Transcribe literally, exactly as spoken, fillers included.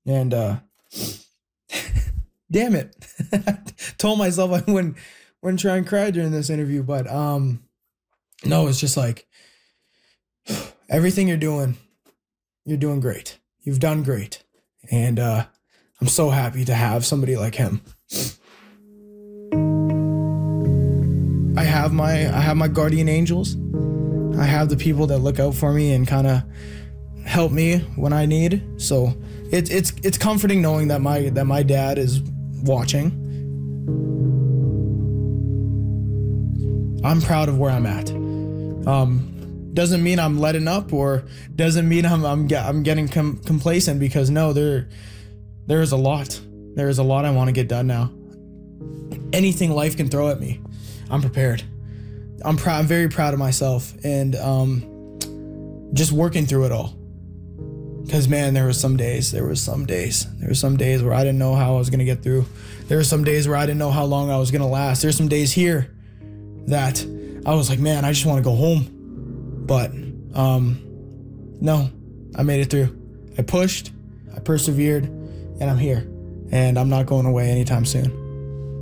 And uh, damn it, told myself I wouldn't wouldn't try and cry during this interview, but um, no, it's just like everything you're doing, you're doing great. You've done great, and uh, I'm so happy to have somebody like him. I have my I have my guardian angels. I have the people that look out for me and kind of help me when I need. So it's it's it's comforting knowing that my that my dad is watching. I'm proud of where I'm at. Um, doesn't mean I'm letting up, or doesn't mean I'm I'm I'm getting com- complacent, because no, there there is a lot. There is a lot I want to get done now. Anything life can throw at me, I'm prepared. I'm proud. I'm very proud of myself, and um, just working through it all. Because man, there were some days. There were some days. There were some days where I didn't know how I was gonna get through. There were some days where I didn't know how long I was gonna last. There's some days here that I was like, man, I just want to go home. But um, no, I made it through. I pushed, I persevered, and I'm here. And I'm not going away anytime soon.